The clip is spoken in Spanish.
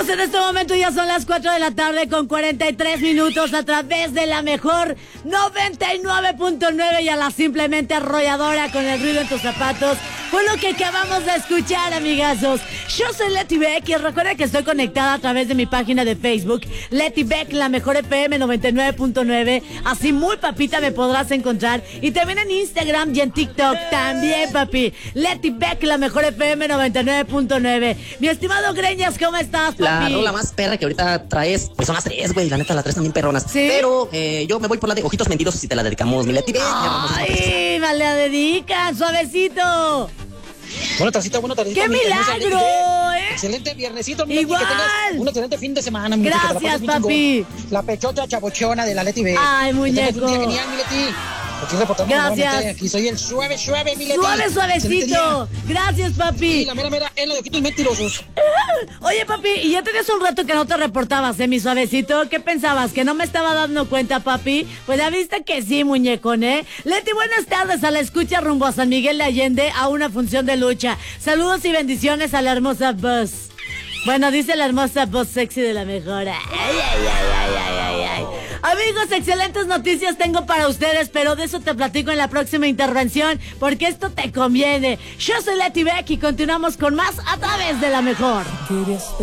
Amigos, en este momento ya son las 4 de la tarde con 43 minutos a través de la mejor 99.9 y a la simplemente arrolladora con el ruido en tus zapatos. Fue lo que acabamos de escuchar, amigazos. Yo soy Leti Beck y recuerda que estoy conectada a través de mi página de Facebook, Leti Beck, la mejor FM 99.9. Así muy papita me podrás encontrar. Y también en Instagram y en TikTok también, papi. Leti Beck, la mejor FM 99.9. Mi estimado Greñas, ¿cómo estás, papi? La rola más perra que ahorita traes, pues son las tres, güey. La neta, las tres también perronas. ¿Sí? Pero yo me voy por la de Ojitos Mentirosos y te la dedicamos, mi Leti Beck. ¡Ay, me la dedican! ¡Suavecito! Buena tardecita. ¡Qué milagro! Excelente viernesito, mi Igual. Leti, que tengas un excelente fin de semana, mi Leti, que te la Gracias, pases bien papi. chingón. La pechota chabochona de la Leti B. Ay, muñeco. Que tengas un día genial, mi Leti. Aquí reportando Gracias. nuevamente. Aquí soy el suave, mi Leti. Suave, Excelente suavecito. día. Gracias, Sí, papi. la mera es la de Ojitos Mentirosos. Oye, papi, y ya tenías un rato que no te reportabas, mi suavecito. ¿Qué pensabas? ¿Que no me estaba dando cuenta, papi? Pues ya viste que sí, muñecón, ¿eh? Leti, buenas tardes a la escucha rumbo a San Miguel de Allende a una función de lucha. Saludos y bendiciones a la hermosa voz. Bueno, dice la hermosa voz sexy de la mejor. Ay. Amigos, excelentes noticias tengo para ustedes, pero de eso te platico en la próxima intervención, porque esto te conviene. Yo soy Leti Beck y continuamos con más a través de la mejor.